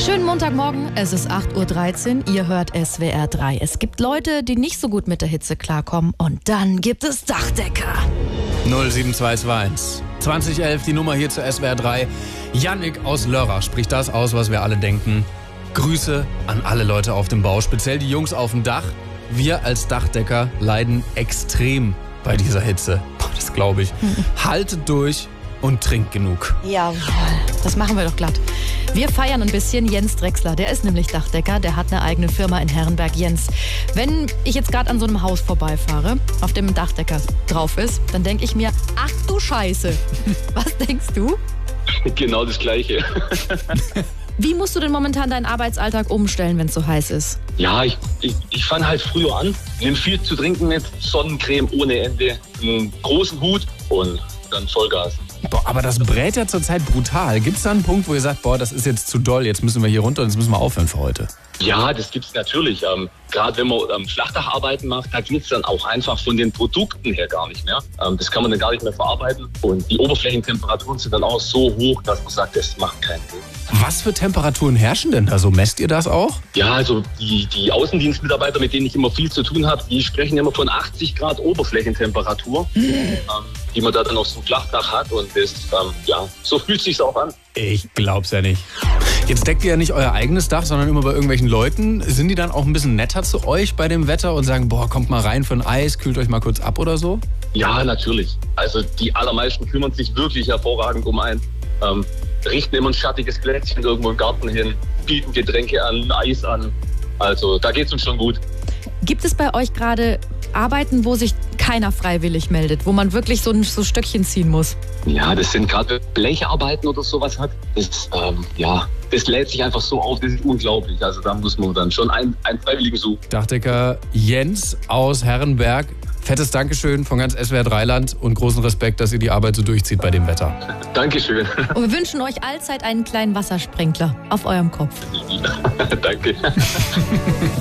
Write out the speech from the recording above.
Schönen Montagmorgen, es ist 8.13 Uhr, ihr hört SWR 3. Es gibt Leute, die nicht so gut mit der Hitze klarkommen und dann gibt es Dachdecker. 07221 2011, die Nummer hier zur SWR 3. Jannik aus Lörrach spricht das aus, was wir alle denken. Grüße an alle Leute auf dem Bau, speziell die Jungs auf dem Dach. Wir als Dachdecker leiden extrem bei dieser Hitze. Boah, das glaube ich. Haltet durch und trinkt genug. Jawohl, das machen wir doch glatt. Wir feiern ein bisschen Jens Drechsler, der ist nämlich Dachdecker, der hat eine eigene Firma in Herrenberg. Jens, wenn ich jetzt gerade an so einem Haus vorbeifahre, auf dem ein Dachdecker drauf ist, dann denke ich mir, ach du Scheiße. Was denkst du? Genau das Gleiche. Wie musst du denn momentan deinen Arbeitsalltag umstellen, wenn es so heiß ist? Ja, ich fange halt früher an, nimm viel zu trinken mit, Sonnencreme ohne Ende, einen großen Hut und dann Vollgas. Boah, aber das brät ja zurzeit brutal. Gibt es da einen Punkt, wo ihr sagt, boah, das ist jetzt zu doll, jetzt müssen wir hier runter und jetzt müssen wir aufhören für heute? Ja, das gibt's natürlich. Gerade wenn man Flachdacharbeiten macht, da geht's dann auch einfach von den Produkten her gar nicht mehr. Das kann man dann gar nicht mehr verarbeiten. Und die Oberflächentemperaturen sind dann auch so hoch, dass man sagt, das macht keinen Sinn. Was für Temperaturen herrschen denn da so? Messt ihr das auch? Ja, also die Außendienstmitarbeiter, mit denen ich immer viel zu tun habe, die sprechen immer von 80 Grad Oberflächentemperatur, die man da dann auf so einem Flachdach hat. Und das, so fühlt sich's auch an. Ich glaub's ja nicht. Jetzt deckt ihr ja nicht euer eigenes Dach, sondern immer bei irgendwelchen Leuten. Sind die dann auch ein bisschen netter zu euch bei dem Wetter und sagen, boah, kommt mal rein für ein Eis, kühlt euch mal kurz ab oder so? Ja, natürlich. Also die allermeisten kümmern sich wirklich hervorragend um einen. Richten immer ein schattiges Plätzchen irgendwo im Garten hin, bieten Getränke an, Eis an. Also da geht's uns schon gut. Gibt es bei euch gerade Arbeiten, wo sich keiner freiwillig meldet, wo man wirklich so ein Stöckchen ziehen muss? Ja, das sind gerade Blecharbeiten oder sowas hat. Das lädt sich einfach so auf, das ist unglaublich. Also da muss man dann schon einen Freiwilligen suchen. Dachdecker Jens aus Herrenberg. Fettes Dankeschön von ganz SWR 3-Land und großen Respekt, dass ihr die Arbeit so durchzieht bei dem Wetter. Dankeschön. Und wir wünschen euch allzeit einen kleinen Wassersprenkler auf eurem Kopf. Danke.